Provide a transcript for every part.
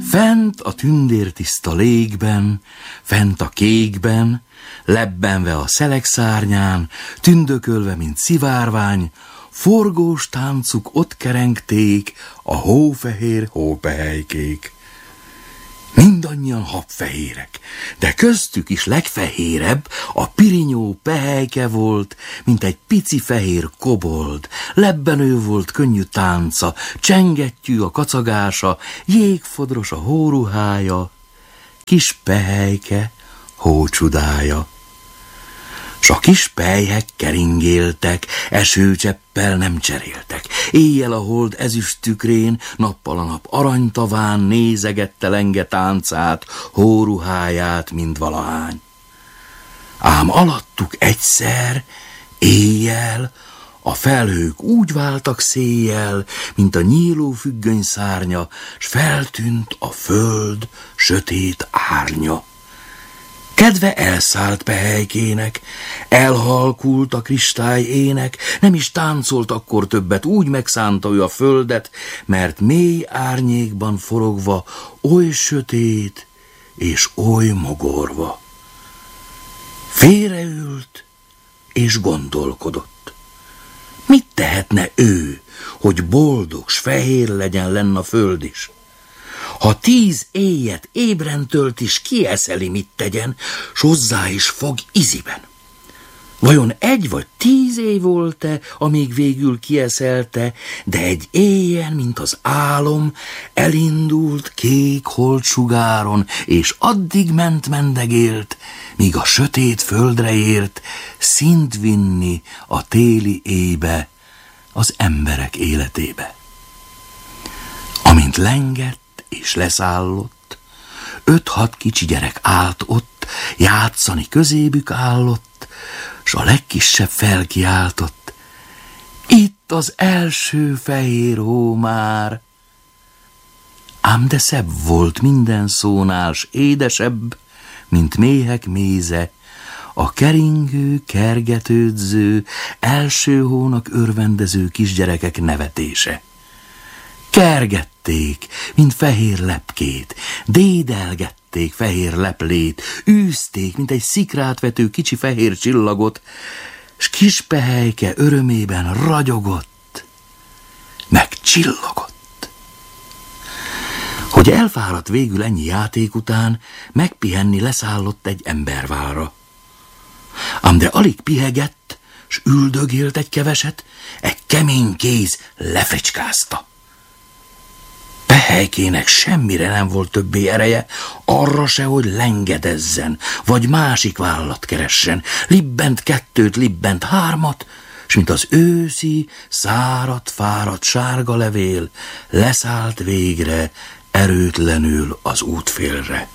Fent a tündértiszta légben, fent a kékben, lebbenve a szelek szárnyán, tündökölve, mint szivárvány, forgós táncuk ott kerengték a hófehér hópehelykék. Mindannyian habfehérek, de köztük is legfehérebb a pirinyó pehelyke volt, mint egy pici fehér kobold. Lebbenő volt könnyű tánca, csengettyű a kacagása, jégfodros a hóruhája, kis pehelyke hócsudája. S a kis pelyhek keringéltek, esőcseppel nem cseréltek. Éjjel a hold ezüst tükrén, nappal a nap aranytaván nézegette lenge táncát, hóruháját, mint valahány. Ám alattuk egyszer, éjjel, a felhők úgy váltak széjjel, mint a nyíló függöny szárnya, s feltűnt a föld sötét árnya. Kedve elszállt pehelykének, elhalkult a kristály ének, nem is táncolt akkor többet, úgy megszánta ő a földet, mert mély árnyékban forogva, oly sötét és oly mogorva. Félreült és gondolkodott. Mit tehetne ő, hogy boldog s fehér legyen lenn a föld is? Ha 10 éjjet ébren tölt is, kieszeli, mit tegyen, s hozzá is fog iziben. Vajon 1 vagy 10 éj volt-e, amíg végül kieszelte, de egy éjjel, mint az álom, elindult kék holdsugáron, és addig ment mendegélt, míg a sötét földre ért, szint vinni a téli éjbe, az emberek életébe. Amint lengett és leszállott, 5-6 kicsi gyerek állt ott, játszani közébük állott, s a legkisebb felkiáltott: itt az első fehér hó már! Ám de szebb volt minden szónál, s édesebb, mint méhek méze, a keringő, kergetődző, első hónak örvendező kisgyerekek nevetése. Kergették, mint fehér lepkét, dédelgették fehér leplét, űzték, mint egy szikrát vető kicsi fehér csillagot, s kis pehelyke örömében ragyogott, meg csillogott. Hogy elfáradt végül ennyi játék után, megpihenni leszállott egy embervárra. Ám de alig pihegett, s üldögélt egy keveset, egy kemény kéz lefricskázta. Pehelykének semmire nem volt többé ereje, arra se, hogy lengedezzen, vagy másik vállat keressen. Libbent 2, libbent 3, s mint az őszi, száradt, fáradt sárga levél, leszállt végre erőtlenül az útfélre.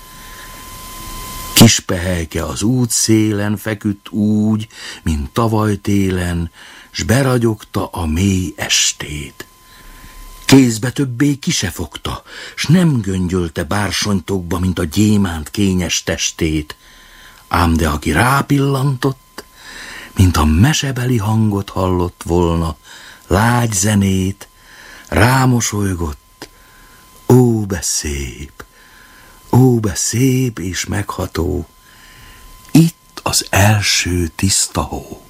Kis pehelyke az út szélen feküdt úgy, mint tavaly télen, s beragyogta a mély estét. Kézbe többé ki se fogta, s nem göngyölte bársonytokba, mint a gyémánt kényes testét. Ám de aki rápillantott, mint a mesebeli hangot hallott volna, lágy zenét, rámosolygott: ó, be szép és megható, itt az első tiszta hó.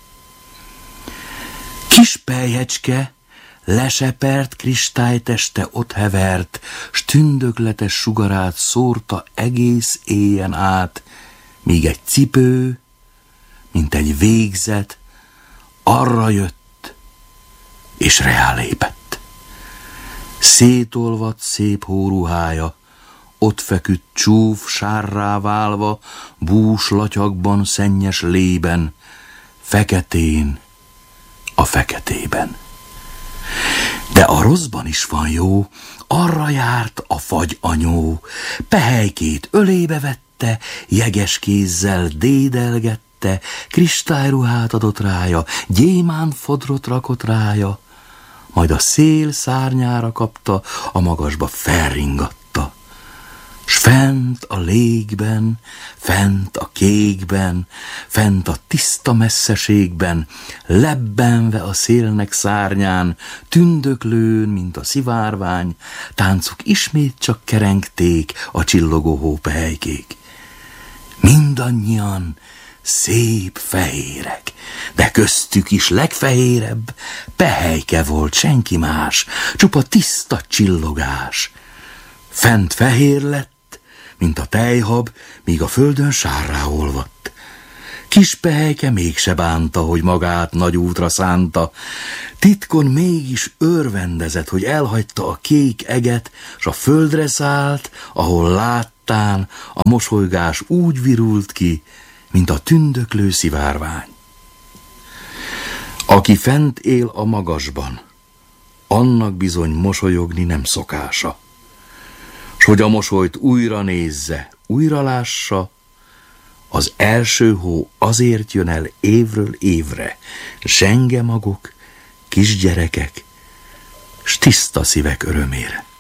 Kis pelyhecske lesepert kristályteste ott hevert, s tündökletes sugarát szórta egész éjen át, míg egy cipő, mint egy végzet, arra jött, és reálépett. Szétolvadt szép hóruhája, ott feküdt csúf sárrá válva, bús latyagban, szennyes lében, feketén a feketében. De a rosszban is van jó, arra járt a fagyanyó, pehelykét ölébe vette, jeges kézzel dédelgette, kristályruhát adott rája, gyémánt fodrot rakott rája, majd a szél szárnyára kapta, a magasba felringatta. S fent a légben, fent a kékben, fent a tiszta messzeségben, lebbenve a szélnek szárnyán, tündöklőn, mint a szivárvány, táncuk ismét csak kerengték a csillogó hópehelykég. Mindannyian szép fehérek, de köztük is legfehérebb pehelyke volt, senki más, csupa tiszta csillogás. Fent fehér lett, mint a tejhab, míg a földön sárrá olvadt. Kis pehelyke mégse bánta, hogy magát nagy útra szánta, titkon mégis örvendezett, hogy elhagyta a kék eget, s a földre szállt, ahol láttán a mosolygás úgy virult ki, mint a tündöklő szivárvány. Aki fent él a magasban, annak bizony mosolyogni nem szokása. S hogy a mosolyt újra nézze, újra lássa, az első hó azért jön el évről évre, zsenge magok, kisgyerekek, s tiszta szívek örömére.